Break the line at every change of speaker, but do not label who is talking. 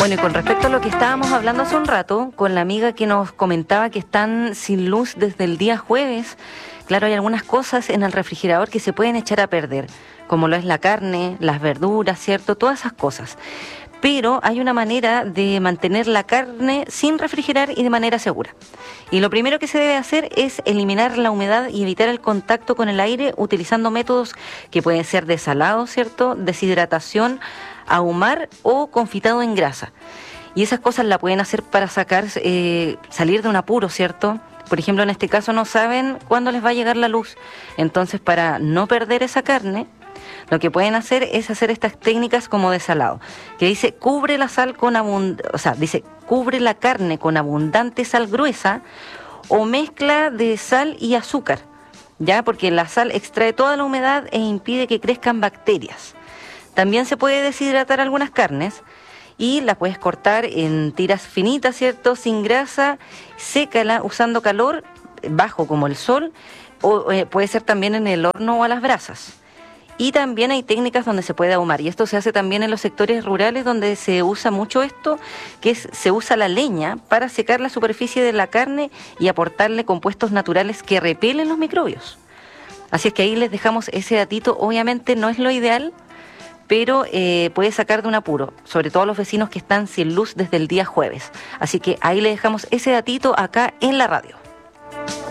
Bueno, y con respecto a lo que estábamos hablando hace un rato, con la amiga que nos comentaba que están sin luz desde el día jueves, claro, hay algunas cosas en el refrigerador que se pueden echar a perder, como lo es la carne, las verduras, ¿cierto? Todas esas cosas. Pero hay una manera de mantener la carne sin refrigerar y de manera segura. Y lo primero que se debe hacer es eliminar la humedad y evitar el contacto con el aire utilizando métodos que pueden ser desalado, ¿cierto? Deshidratación, ahumar o confitado en grasa. Y esas cosas la pueden hacer para salir de un apuro, ¿cierto? Por ejemplo, en este caso no saben cuándo les va a llegar la luz. Entonces, para no perder esa carne, lo que pueden hacer es hacer estas técnicas como desalado, que dice cubre la carne con abundante sal gruesa o mezcla de sal y azúcar, ya, porque la sal extrae toda la humedad e impide que crezcan bacterias. También se puede deshidratar algunas carnes y las puedes cortar en tiras finitas, ¿cierto? Sin grasa, sécala usando calor bajo como el sol o puede ser también en el horno o a las brasas. Y también hay técnicas donde se puede ahumar, y esto se hace también en los sectores rurales donde se usa mucho esto, se usa la leña para secar la superficie de la carne y aportarle compuestos naturales que repelen los microbios. Así es que ahí les dejamos ese datito. Obviamente no es lo ideal, pero puede sacar de un apuro, sobre todo a los vecinos que están sin luz desde el día jueves. Así que ahí les dejamos ese datito acá en la radio.